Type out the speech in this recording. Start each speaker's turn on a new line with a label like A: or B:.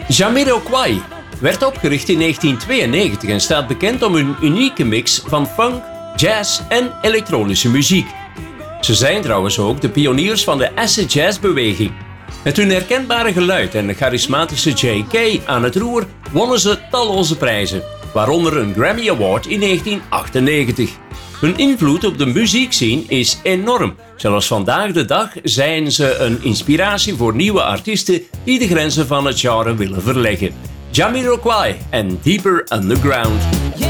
A: Jamiroquai werd opgericht in 1992 en staat bekend om een unieke mix van funk, jazz en elektronische muziek. Ze zijn trouwens ook de pioniers van de acid jazz beweging. Met hun herkenbare geluid en de charismatische J.K. aan het roer wonnen ze talloze prijzen, waaronder een Grammy Award in 1998. Hun invloed op de muziekscene is enorm. Zelfs vandaag de dag zijn ze een inspiratie voor nieuwe artiesten die de grenzen van het genre willen verleggen. Jamiroquai en Deeper Underground.